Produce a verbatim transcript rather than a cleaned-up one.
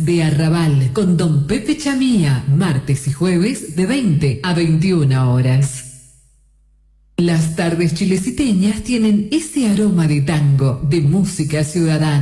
de Arrabal con Don Pepe Chamía, martes y jueves de veinte a veintiuna horas. Las tardes chileciteñas tienen ese aroma de tango, de música ciudadana.